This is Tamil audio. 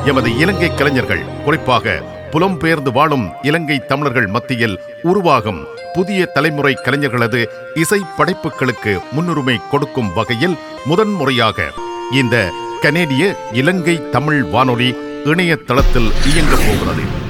எமது இலங்கை கலைஞர்கள், குறிப்பாக புலம்பெயர்ந்து வாழும் இலங்கை தமிழர்கள் மத்தியில் உருவாகும் புதிய தலைமுறை கலைஞர்களது இசை படைப்புகளுக்கு முன்னுரிமை கொடுக்கும் வகையில் முதன்முறையாக இந்த கனேடிய இலங்கை தமிழ் வானொலி இணையதளத்தில் இயங்கப் போகிறது.